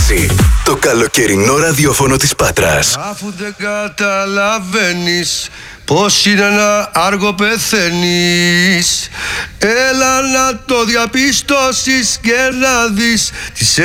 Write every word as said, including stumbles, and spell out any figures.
έξι. Το καλοκαιρινό ραδιόφωνο της Πάτρας. Αφού δεν καταλαβαίνεις πως είναι να άργο πεθαίνεις, έλα να το διαπιστώσεις και να δεις τις